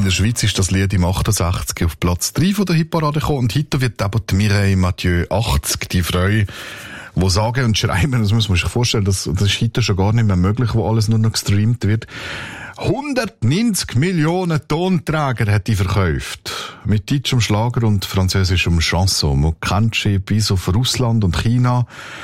der Schweiz ist das Lied im 68 auf Platz 3 von der Hitparade gekommen und heute wird eben die Mireille Mathieu 80, die Frau, die sagen und schreiben, das muss man sich vorstellen, das ist heute schon gar nicht mehr möglich, wo alles nur noch gestreamt wird. 190 Millionen Tonträger hat die verkauft. Mit deutschem Schlager und französischem Chanson. Man kennt sie bis auf Russland und China.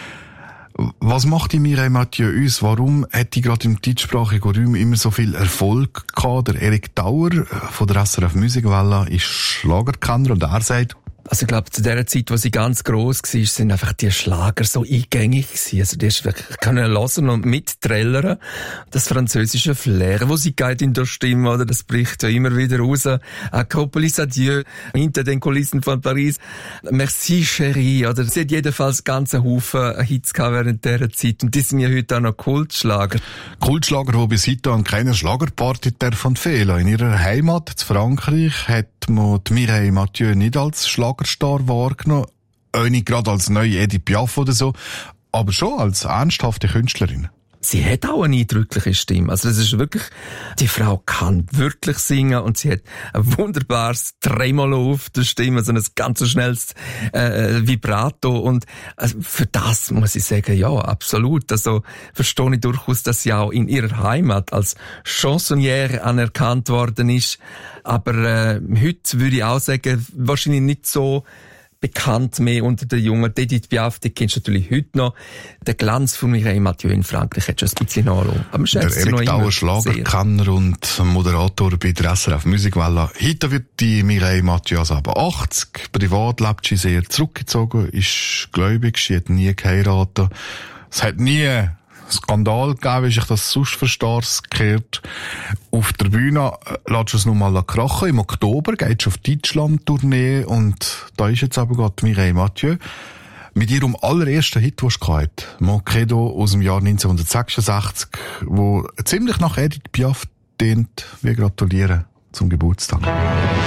Was macht die Mireille Mathieu uns? Warum hat die gerade im deutschsprachigen Raum immer so viel Erfolg gehabt? Der Erik Dauer von der SRF Musikwelle ist Schlagerkenner und er sagt, also ich glaube, zu der Zeit, wo sie ganz gross war, sind einfach die Schlager so eingängig gewesen. Also die ist wirklich können hören und mitträllern. Das französische Flair, wo sie geht in der Stimme, oder? Das bricht ja immer wieder raus. Acropolis Adieu, hinter den Kulissen von Paris. Merci Chérie, oder? Sie hat jedenfalls ganzen Haufen Hits gehabt während dieser Zeit. Und die sind ja heute auch noch Kultschlager. Kultschlager, die bis heute an keiner Schlagerparty davon fehlen. In ihrer Heimat, zu Frankreich, hat man die Mireille Mathieu nicht als Schlagerstar wahrgenommen, auch nicht gerade als neue Edith Piaf oder so, aber schon als ernsthafte Künstlerin. Sie hat auch eine eindrückliche Stimme. Also das ist wirklich, die Frau kann wirklich singen und sie hat ein wunderbares Tremolo auf der Stimme, so ein ganz schnelles Vibrato und also für das muss ich sagen, ja, absolut. Also verstehe ich durchaus, dass sie auch in ihrer Heimat als Chansonnière anerkannt worden ist. Aber heute würde ich auch sagen, wahrscheinlich nicht so bekannt mehr unter den Jungen. Edith Piaf, die kennst du natürlich heute noch. Der Glanz von Mireille Mathieu in Frankreich hat schon ein bisschen nachgelassen. Aber der Erik Dauer, Schlagerkenner und Moderator bei der SRF Musikwelle. Heute wird die Mireille Mathieu also aber 80. Privat lebt sie sehr zurückgezogen, ist gläubig, sie hat nie geheiratet. Es hat nie Skandal gegeben, wie ich das sonst verstehe, gehört. Auf der Bühne lässt du es noch mal krachen. Im Oktober geht es auf Deutschland-Tournee und da ist jetzt aber gerade Mireille Mathieu mit ihrem allerersten Hit, den sie hatte. Moquedo aus dem Jahr 1966, wo ziemlich nach Edith Piaf tönt. Wir gratulieren zum Geburtstag.